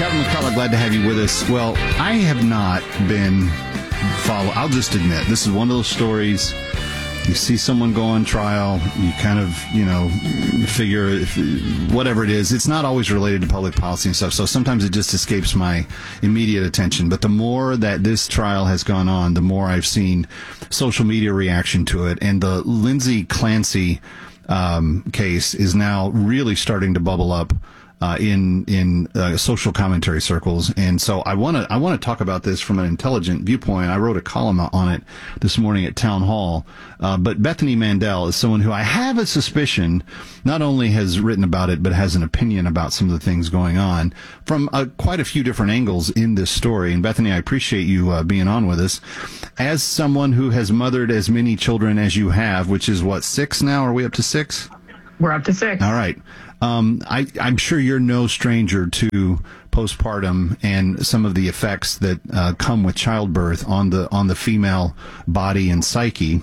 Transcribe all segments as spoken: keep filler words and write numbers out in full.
Kevin McCullough, glad to have you with us. Well, I have not been follow. I'll just admit, this is one of those stories. You see someone go on trial, you kind of, you know, figure if, whatever it is. It's not always related to public policy and stuff, so sometimes it just escapes my immediate attention. But the more that this trial has gone on, the more I've seen social media reaction to it. And the Lindsay Clancy um, case is now really starting to bubble up Uh, in in uh, social commentary circles, and so I want to I want to talk about this from an intelligent viewpoint. I wrote a column on it this morning at Town Hall. Uh, but Bethany Mandel is someone who I have a suspicion not only has written about it, but has an opinion about some of the things going on from uh, quite a few different angles in this story. And Bethany, I appreciate you uh, being on with us. As someone who has mothered as many children as you have, which is what, six now? Are we up to six? We're up to six. All right. Um, I, I'm sure you're no stranger to postpartum and some of the effects that uh, come with childbirth on the on the female body and psyche.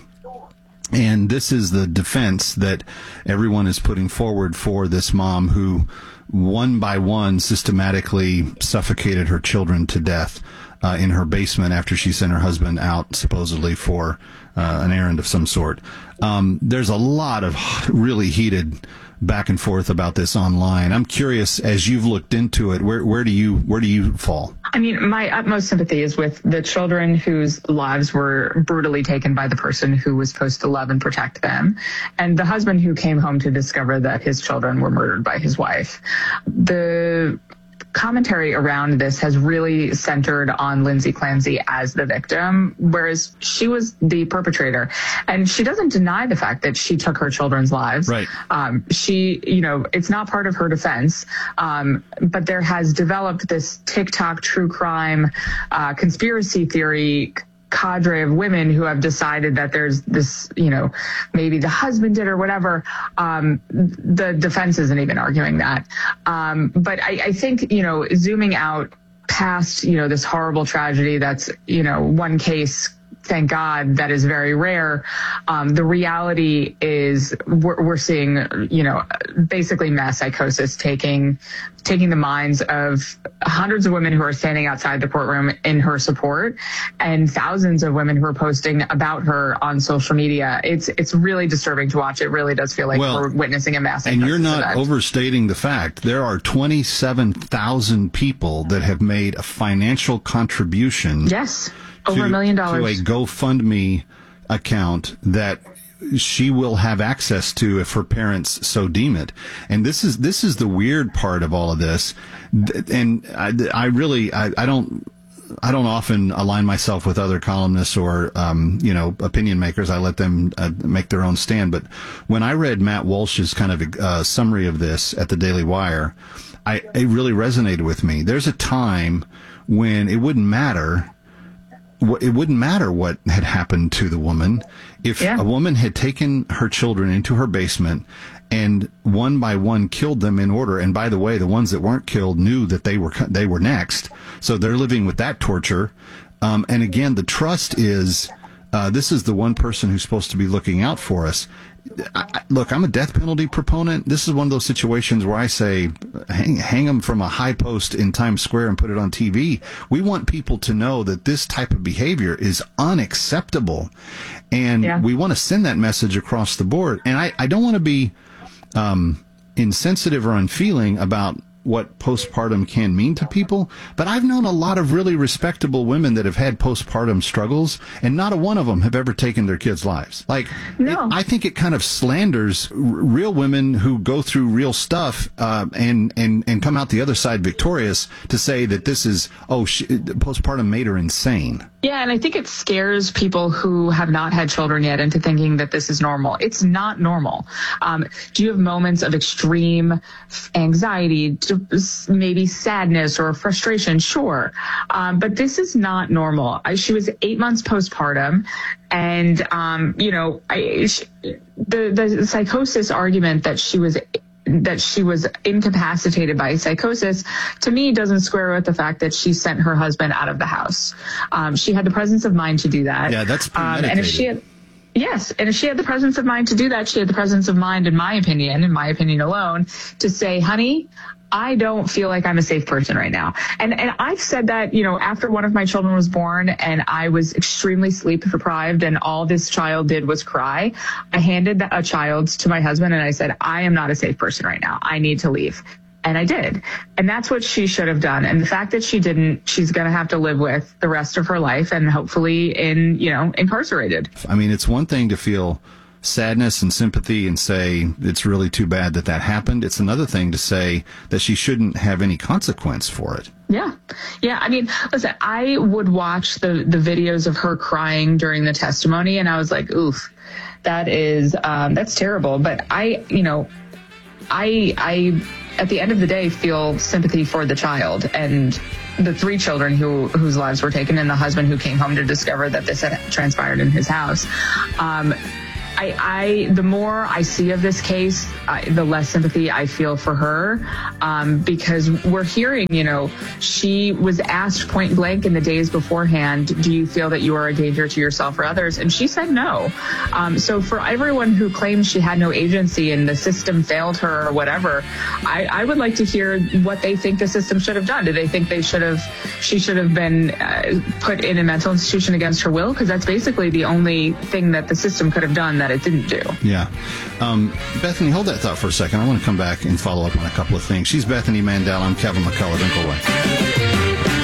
And this is the defense that everyone is putting forward for this mom who, one by one, systematically suffocated her children to death uh, in her basement after she sent her husband out supposedly for uh, an errand of some sort. Um, there's a lot of really heated back and forth about this online. I'm curious, as you've looked into it, where where do you where do you fall? I mean, my utmost sympathy is with the children whose lives were brutally taken by the person who was supposed to love and protect them, and the husband who came home to discover that his children were murdered by his wife. The commentary around this has really centered on Lindsay Clancy as the victim, whereas she was the perpetrator. And she doesn't deny the fact that she took her children's lives. Right. Um, she, you know, it's not part of her defense. Um, but there has developed this TikTok true crime uh, conspiracy theory cadre of women who have decided that there's this, you know, maybe the husband did or whatever. Um, the defense isn't even arguing that. Um, but I, I think, you know, zooming out past, you know, this horrible tragedy that's, you know, one case, thank God, that is very rare. Um, the reality is we're, we're seeing, you know, basically mass psychosis taking taking the minds of hundreds of women who are standing outside the courtroom in her support, and thousands of women who are posting about her on social media. It's it's really disturbing to watch. It really does feel like well, we're witnessing a mass psychosis. And you're not event. overstating the fact. There are twenty-seven thousand people that have made a financial contribution. Yes. Over a million dollars. To a GoFundMe account that she will have access to if her parents so deem it. And this is this is the weird part of all of this. And I, I really I, I don't I don't often align myself with other columnists or um, you know opinion makers. I let them uh, make their own stand. But when I read Matt Walsh's kind of uh, summary of this at the Daily Wire, I it really resonated with me. There's a time when it wouldn't matter. It wouldn't matter what had happened to the woman if yeah. a woman had taken her children into her basement and one by one killed them in order. And by the way, the ones that weren't killed knew that they were they were next, so they're living with that torture. Um, and again, the trust is uh, this is the one person who's supposed to be looking out for us. I, I, look, I'm a death penalty proponent. This is one of those situations where I say, hang, hang them from a high post in Times Square and put it on T V. We want people to know that this type of behavior is unacceptable. And yeah. we want to send that message across the board. And I, I don't want to be um, insensitive or unfeeling about what postpartum can mean to people, but I've known a lot of really respectable women that have had postpartum struggles, and not a one of them have ever taken their kids' lives. Like, no. it, I think it kind of slanders r- real women who go through real stuff uh, and and and come out the other side victorious to say that this is oh she, postpartum made her insane. Yeah, and I think it scares people who have not had children yet into thinking that this is normal. It's not normal. Um, do you have moments of extreme anxiety, maybe sadness or frustration? Sure. Um, but this is not normal. I, she was eight months postpartum. And, um, you know, I, she, the, the psychosis argument that she was that she was incapacitated by psychosis, to me, doesn't square with the fact that she sent her husband out of the house. Um, she had the presence of mind to do that. Yeah, that's premeditated. Um, and if she had, Yes. And if she had the presence of mind to do that, she had the presence of mind, in my opinion, in my opinion alone, to say, honey, I don't feel like I'm a safe person right now. And and I've said that, you know, after one of my children was born and I was extremely sleep deprived and all this child did was cry, I handed a child to my husband and I said, I am not a safe person right now. I need to leave. And I did. And that's what she should have done. And the fact that she didn't, she's going to have to live with the rest of her life and hopefully in, you know, incarcerated. I mean, it's one thing to feel sadness and sympathy and say it's really too bad that that happened. It's another thing to say that she shouldn't have any consequence for it. Yeah. Yeah. I mean, listen, I would watch the, the videos of her crying during the testimony and I was like, oof, that is, um, that's terrible. But I, you know, I, I, at the end of the day, feel sympathy for the child and the three children who whose lives were taken and the husband who came home to discover that this had transpired in his house. Um, I, I, the more I see of this case, I, the less sympathy I feel for her, um, because we're hearing, you know, she was asked point blank in the days beforehand, do you feel that you are a danger to yourself or others? And she said no. Um, so for everyone who claims she had no agency and the system failed her or whatever, I, I would like to hear what they think the system should have done. Do they think they should have, she should have been uh, put in a mental institution against her will? Because that's basically the only thing that the system could have done that it didn't do. Yeah. Um, Bethany, hold that thought for a second. I want to come back and follow up on a couple of things. She's Bethany Mandel. I'm Kevin McCullough. Don't go away.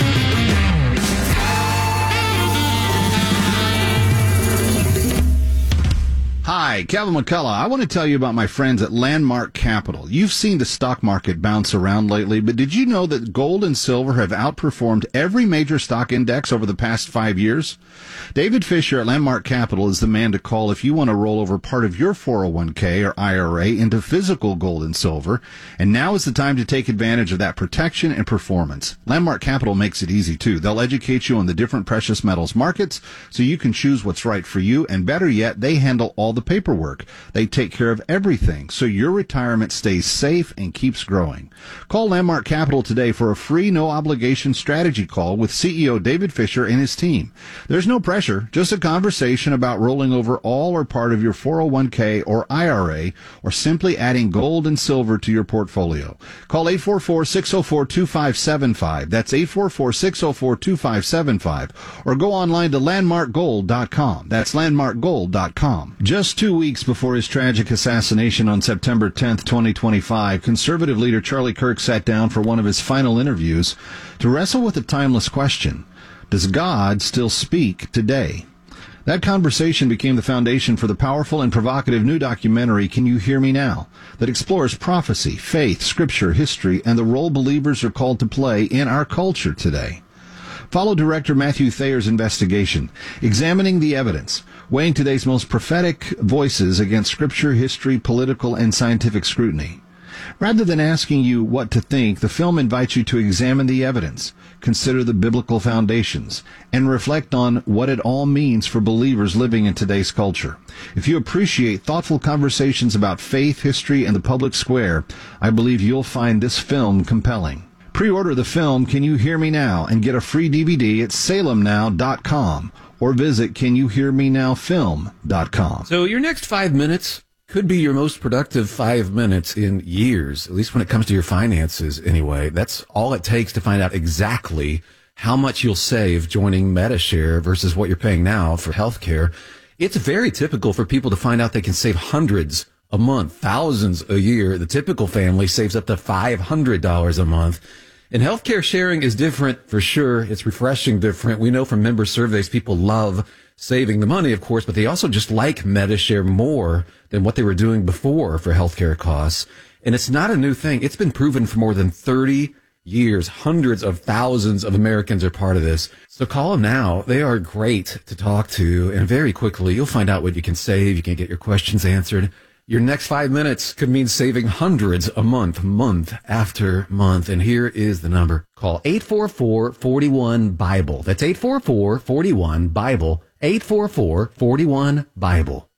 Hi, Kevin McCullough. I want to tell you about my friends at Landmark Capital. You've seen the stock market bounce around lately, but did you know that gold and silver have outperformed every major stock index over the past five years? David Fisher at Landmark Capital is the man to call if you want to roll over part of your four oh one k or I R A into physical gold and silver, and now is the time to take advantage of that protection and performance. Landmark Capital makes it easy, too. They'll educate you on the different precious metals markets so you can choose what's right for you, and better yet, they handle all the paperwork. They take care of everything so your retirement stays safe and keeps growing. Call Landmark Capital today for a free, no-obligation strategy call with C E O David Fisher and his team. There's no pressure, just a conversation about rolling over all or part of your four oh one k or I R A or simply adding gold and silver to your portfolio. Call eight four four, six oh four, two five seven five. That's eight four four, six oh four, two five seven five. Or go online to landmark gold dot com. That's landmark gold dot com. Just two weeks before his tragic assassination on September tenth, twenty twenty-five, conservative leader Charlie Kirk sat down for one of his final interviews to wrestle with a timeless question. Does God still speak today? That conversation became the foundation for the powerful and provocative new documentary, Can You Hear Me Now?, that explores prophecy, faith, scripture, history, and the role believers are called to play in our culture today. Follow director Matthew Thayer's investigation, examining the evidence, weighing today's most prophetic voices against scripture, history, political, and scientific scrutiny. Rather than asking you what to think, the film invites you to examine the evidence, consider the biblical foundations, and reflect on what it all means for believers living in today's culture. If you appreciate thoughtful conversations about faith, history, and the public square, I believe you'll find this film compelling. Pre-order the film Can You Hear Me Now and get a free D V D at salem now dot com or visit can you hear me now film dot com. So your next five minutes could be your most productive five minutes in years, at least when it comes to your finances anyway. That's all it takes to find out exactly how much you'll save joining Medi-Share versus what you're paying now for healthcare. It's very typical for people to find out they can save hundreds a month, thousands a year. The typical family saves up to five hundred dollars a month. And healthcare sharing is different for sure. It's refreshing different. We know from member surveys people love saving the money, of course, but they also just like Medi-Share more than what they were doing before for healthcare costs. And it's not a new thing. It's been proven for more than thirty years. Hundreds of thousands of Americans are part of this. So call them now. They are great to talk to. And very quickly, you'll find out what you can save. You can get your questions answered. Your next five minutes could mean saving hundreds a month, month after month. And here is the number. Call eight four four, four one, BIBLE. That's eight four four, four one, BIBLE. eight four four, four one, BIBLE.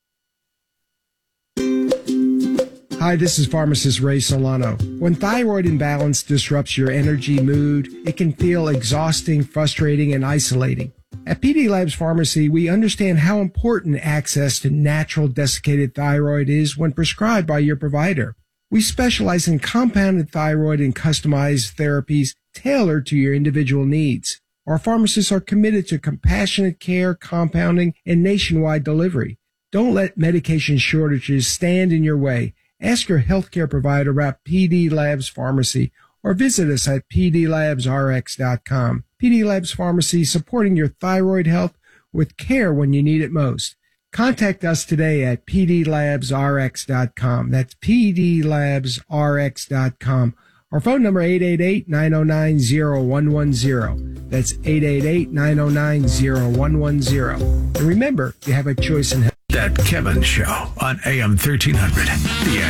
Hi, this is pharmacist Ray Solano. When thyroid imbalance disrupts your energy, mood, it can feel exhausting, frustrating, and isolating. At P D Labs Pharmacy, we understand how important access to natural desiccated thyroid is when prescribed by your provider. We specialize in compounded thyroid and customized therapies tailored to your individual needs. Our pharmacists are committed to compassionate care, compounding, and nationwide delivery. Don't let medication shortages stand in your way. Ask your healthcare provider about P D Labs Pharmacy or visit us at p d labs r x dot com. P D Labs Pharmacy, supporting your thyroid health with care when you need it most. Contact us today at p d labs r x dot com. That's p d labs r x dot com. Our phone number eight eight eight, nine oh nine, oh one one oh. That's eight eight eight, nine oh nine, oh one one oh. And remember, you have a choice in health. That Kevin Show on A M thirteen hundred. The